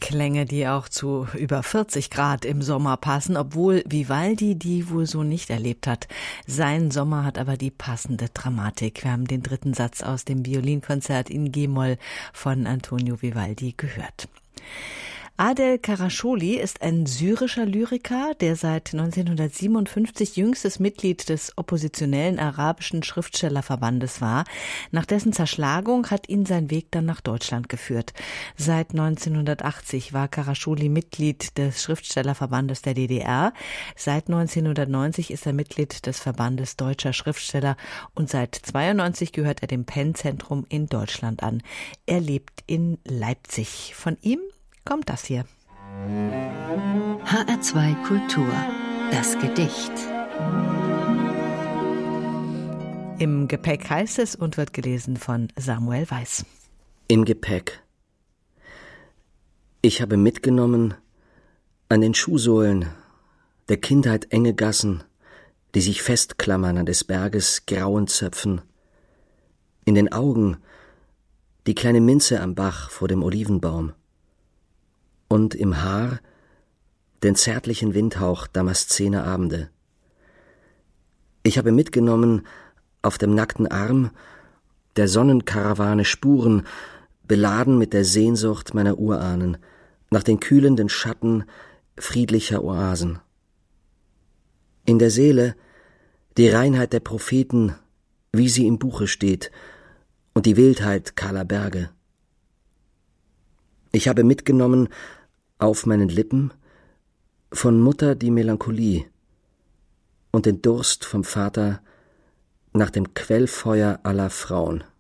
Klänge, die auch zu über 40 Grad im Sommer passen, obwohl Vivaldi die wohl so nicht erlebt hat. Sein Sommer hat aber die passende Dramatik. Wir haben den dritten Satz aus dem Violinkonzert in G-Moll von Antonio Vivaldi gehört. Adel Karasholi ist ein syrischer Lyriker, der seit 1957 jüngstes Mitglied des oppositionellen arabischen Schriftstellerverbandes war. Nach dessen Zerschlagung hat ihn sein Weg dann nach Deutschland geführt. Seit 1980 war Karasholi Mitglied des Schriftstellerverbandes der DDR. Seit 1990 ist er Mitglied des Verbandes Deutscher Schriftsteller und seit 1992 gehört er dem Penn-Zentrum in Deutschland an. Er lebt in Leipzig. Von ihm kommt das hier. HR2 Kultur, das Gedicht. Im Gepäck heißt es und wird gelesen von Samuel Weiß. Im Gepäck. Ich habe mitgenommen an den Schuhsohlen der Kindheit enge Gassen, die sich festklammern an des Berges grauen Zöpfen. In den Augen die kleine Minze am Bach vor dem Olivenbaum. Und im Haar den zärtlichen Windhauch damaszener Abende. Ich habe mitgenommen auf dem nackten Arm der Sonnenkarawane Spuren, beladen mit der Sehnsucht meiner Urahnen nach den kühlenden Schatten friedlicher Oasen. In der Seele die Reinheit der Propheten, wie sie im Buche steht, und die Wildheit kahler Berge. Ich habe mitgenommen auf meinen Lippen von Mutter die Melancholie und den Durst vom Vater nach dem Quellfeuer aller Frauen.